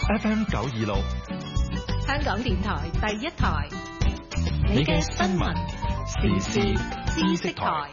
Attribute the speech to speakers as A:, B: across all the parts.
A: FM 926，
B: 香港電台第一台，
A: 你嘅新聞時事知識台。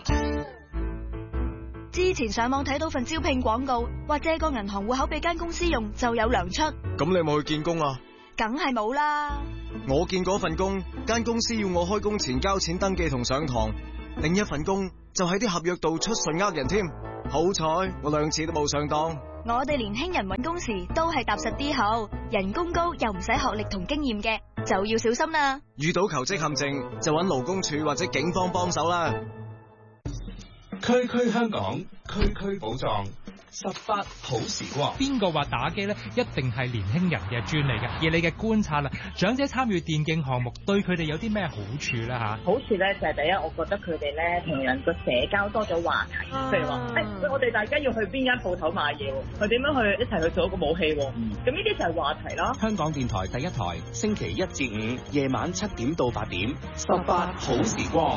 C: 之前上網睇到份招聘廣告，話借個銀行戶口俾間公司用就有糧出。
D: 咁你有冇去見工啊？
C: 梗係冇啦。
D: 我見嗰份工，間公司要我開工前交錢登記同上堂，另一份工就喺啲合約度出信呃人添。好彩我2次都冇上當。
C: 我哋年輕人揾工時都係踏實啲好，人工高又唔使學歷同經驗嘅，就要小心啦。
D: 遇到求職陷阱就揾勞工處或者警方幫手啦。
A: 區區香港，區區寶藏，18好時光。
E: 邊個話打機咧一定係年輕人嘅專利嘅？而你嘅觀察啦，長者參與電競項目對佢哋有啲咩好處咧嚇？
F: 好處咧就係第一，我覺得佢哋咧同人個社交多咗話題，譬如話，我哋大家要去邊間鋪頭買嘢喎，佢點樣去一齊去做一個武器喎？咁呢啲就係話題啦。
G: 香港電台第一台，星期1至5夜晚7點到8點，18好時光。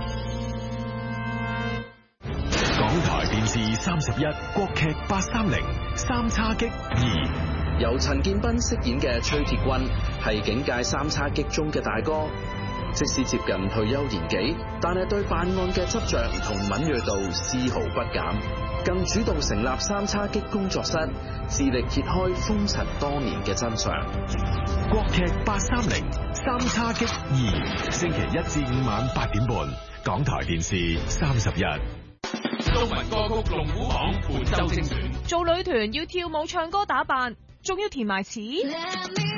A: 港台電視31國劇830三叉戟2，
H: 由陳建斌飾演嘅崔鐵軍係警界三叉戟中嘅大哥，即使接近退休年紀，但係對辦案嘅執着同敏銳度絲毫不減，更主動成立三叉戟工作室，致力揭開風塵多年嘅真相。
A: 國劇830三叉戟2，星期1至5晚8點半，港台電視31。中文歌曲龍虎榜本周精選，
B: 做女團要跳舞唱歌打扮，仲要填埋詞。